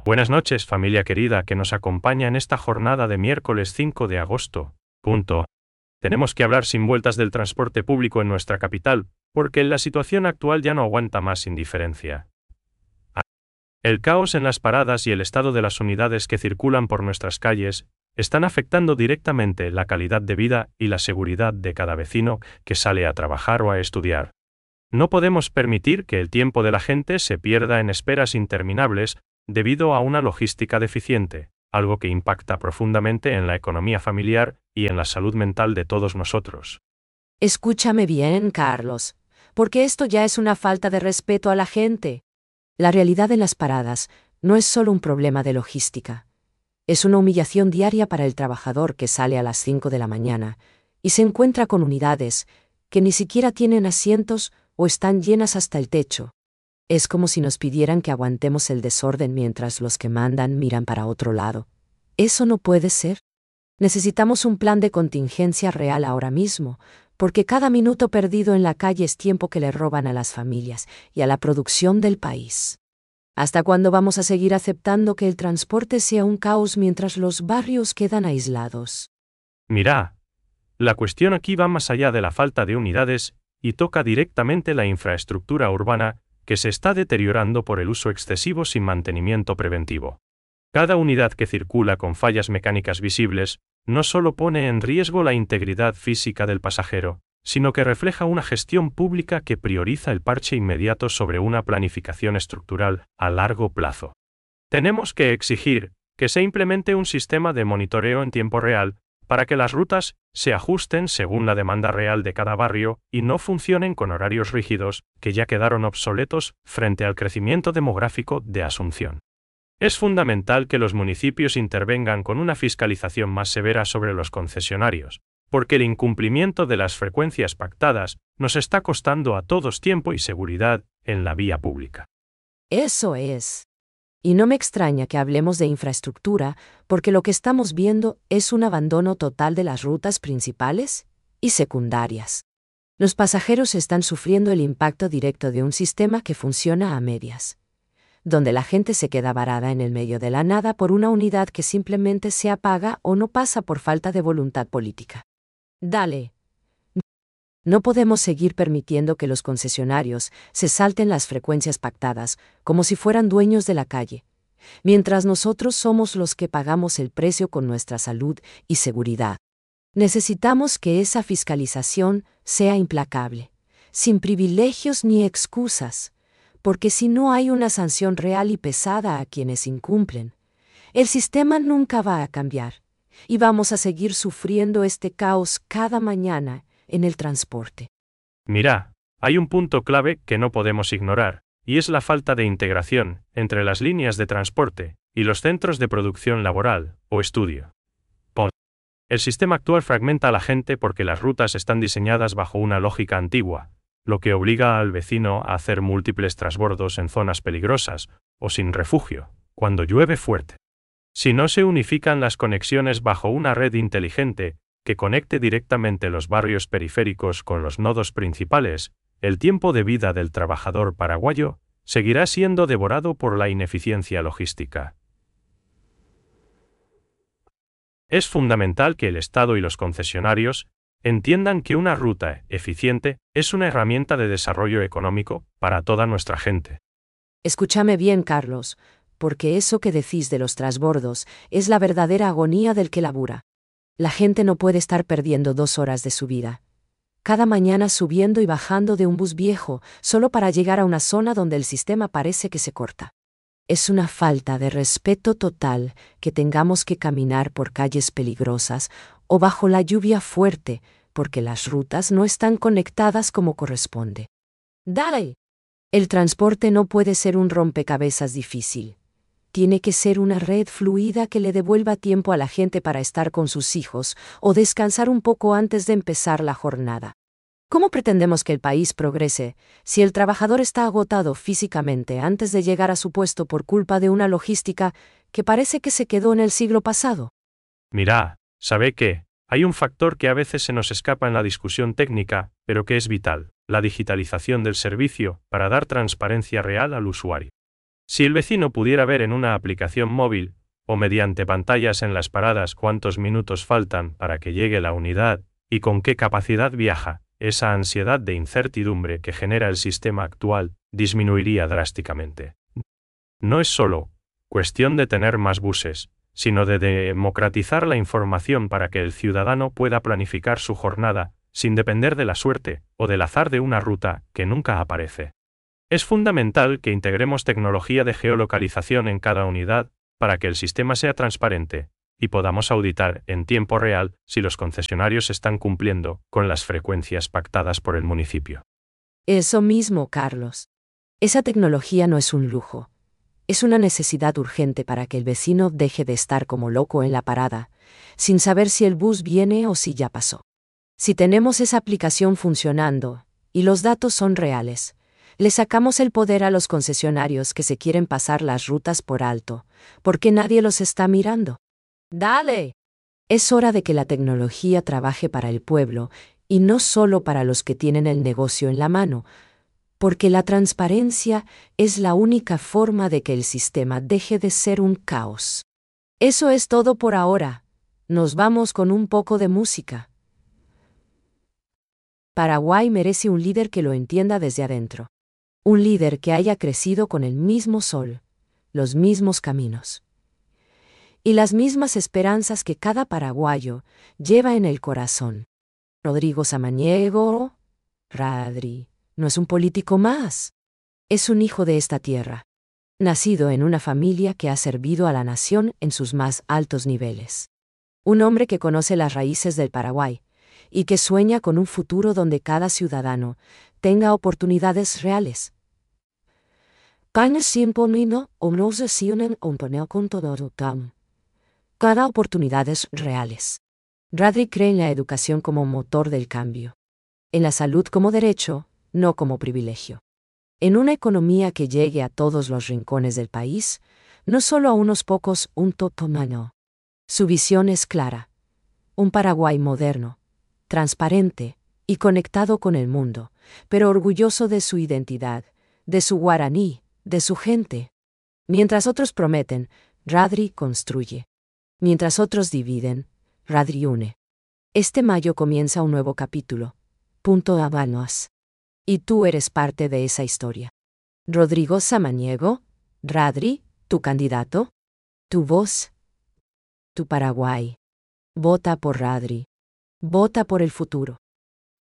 Buenas noches, familia querida que nos acompaña en esta jornada de miércoles 5 de agosto. Tenemos que hablar sin vueltas del transporte público en nuestra capital, porque la situación actual ya no aguanta más indiferencia. El caos en las paradas y el estado de las unidades que circulan por nuestras calles están afectando directamente la calidad de vida y la seguridad de cada vecino que sale a trabajar o a estudiar. No podemos permitir que el tiempo de la gente se pierda en esperas interminables debido a una logística deficiente, algo que impacta profundamente en la economía familiar y en la salud mental de todos nosotros. Escúchame bien, Carlos, porque esto ya es una falta de respeto a la gente. La realidad en las paradas no es solo un problema de logística. Es una humillación diaria para el trabajador que sale a las 5 de la mañana y se encuentra con unidades que ni siquiera tienen asientos o están llenas hasta el techo. Es como si nos pidieran que aguantemos el desorden mientras los que mandan miran para otro lado. Eso no puede ser. Necesitamos un plan de contingencia real ahora mismo, porque cada minuto perdido en la calle es tiempo que le roban a las familias y a la producción del país. ¿Hasta cuándo vamos a seguir aceptando que el transporte sea un caos mientras los barrios quedan aislados? Mira, la cuestión aquí va más allá de la falta de unidades y toca directamente la infraestructura urbana que se está deteriorando por el uso excesivo sin mantenimiento preventivo. Cada unidad que circula con fallas mecánicas visibles no solo pone en riesgo la integridad física del pasajero, sino que refleja una gestión pública que prioriza el parche inmediato sobre una planificación estructural a largo plazo. Tenemos que exigir que se implemente un sistema de monitoreo en tiempo real para que las rutas se ajusten según la demanda real de cada barrio y no funcionen con horarios rígidos que ya quedaron obsoletos frente al crecimiento demográfico de Asunción. Es fundamental que los municipios intervengan con una fiscalización más severa sobre los concesionarios, porque el incumplimiento de las frecuencias pactadas nos está costando a todos tiempo y seguridad en la vía pública. Eso es. Y no me extraña que hablemos de infraestructura, porque lo que estamos viendo es un abandono total de las rutas principales y secundarias. Los pasajeros están sufriendo el impacto directo de un sistema que funciona a medias, donde la gente se queda varada en el medio de la nada por una unidad que simplemente se apaga o no pasa por falta de voluntad política. Dale. No podemos seguir permitiendo que los concesionarios se salten las frecuencias pactadas como si fueran dueños de la calle, mientras nosotros somos los que pagamos el precio con nuestra salud y seguridad. Necesitamos que esa fiscalización sea implacable, sin privilegios ni excusas, porque si no hay una sanción real y pesada a quienes incumplen, el sistema nunca va a cambiar y vamos a seguir sufriendo este caos cada mañana en el transporte. Mira, hay un punto clave que no podemos ignorar, y es la falta de integración entre las líneas de transporte y los centros de producción laboral o estudio. El sistema actual fragmenta a la gente porque las rutas están diseñadas bajo una lógica antigua, lo que obliga al vecino a hacer múltiples trasbordos en zonas peligrosas o sin refugio, cuando llueve fuerte. Si no se unifican las conexiones bajo una red inteligente que conecte directamente los barrios periféricos con los nodos principales, el tiempo de vida del trabajador paraguayo seguirá siendo devorado por la ineficiencia logística. Es fundamental que el Estado y los concesionarios entiendan que una ruta eficiente es una herramienta de desarrollo económico para toda nuestra gente. Escúchame bien, Carlos, porque eso que decís de los trasbordos es la verdadera agonía del que labura. La gente no puede estar perdiendo 2 horas de su vida cada mañana subiendo y bajando de un bus viejo solo para llegar a una zona donde el sistema parece que se corta. Es una falta de respeto total que tengamos que caminar por calles peligrosas o bajo la lluvia fuerte porque las rutas no están conectadas como corresponde. ¡Dale! El transporte no puede ser un rompecabezas difícil. Tiene que ser una red fluida que le devuelva tiempo a la gente para estar con sus hijos o descansar un poco antes de empezar la jornada. ¿Cómo pretendemos que el país progrese si el trabajador está agotado físicamente antes de llegar a su puesto por culpa de una logística que parece que se quedó en el siglo pasado? Mira, ¿sabe qué? Hay un factor que a veces se nos escapa en la discusión técnica, pero que es vital: la digitalización del servicio para dar transparencia real al usuario. Si el vecino pudiera ver en una aplicación móvil, o mediante pantallas en las paradas cuántos minutos faltan para que llegue la unidad, y con qué capacidad viaja, esa ansiedad de incertidumbre que genera el sistema actual disminuiría drásticamente. No es solo cuestión de tener más buses, sino de democratizar la información para que el ciudadano pueda planificar su jornada, sin depender de la suerte o del azar de una ruta que nunca aparece. Es fundamental que integremos tecnología de geolocalización en cada unidad, para que el sistema sea transparente, y podamos auditar en tiempo real si los concesionarios están cumpliendo con las frecuencias pactadas por el municipio. Eso mismo, Carlos. Esa tecnología no es un lujo. Es una necesidad urgente para que el vecino deje de estar como loco en la parada, sin saber si el bus viene o si ya pasó. Si tenemos esa aplicación funcionando, y los datos son reales, le sacamos el poder a los concesionarios que se quieren pasar las rutas por alto, porque nadie los está mirando. ¡Dale! Es hora de que la tecnología trabaje para el pueblo, y no solo para los que tienen el negocio en la mano, porque la transparencia es la única forma de que el sistema deje de ser un caos. Eso es todo por ahora. Nos vamos con un poco de música. Paraguay merece un líder que lo entienda desde adentro. Un líder que haya crecido con el mismo sol, los mismos caminos y las mismas esperanzas que cada paraguayo lleva en el corazón. Rodrigo Samaniego, Radri, no es un político más. Es un hijo de esta tierra, nacido en una familia que ha servido a la nación en sus más altos niveles. Un hombre que conoce las raíces del Paraguay y que sueña con un futuro donde cada ciudadano tenga oportunidades reales. Cada oportunidades reales. Radri cree en la educación como motor del cambio. En la salud como derecho, no como privilegio. En una economía que llegue a todos los rincones del país, no solo a unos pocos, un totomano. Su visión es clara. Un Paraguay moderno, transparente y conectado con el mundo, pero orgulloso de su identidad, de su guaraní, de su gente. Mientras otros prometen, Radri construye. Mientras otros dividen, Radri une. Este mayo comienza un nuevo capítulo. Punto Habanos. Y tú eres parte de esa historia. Rodrigo Samaniego, Radri, tu candidato, tu voz, tu Paraguay. Vota por Radri. Vota por el futuro.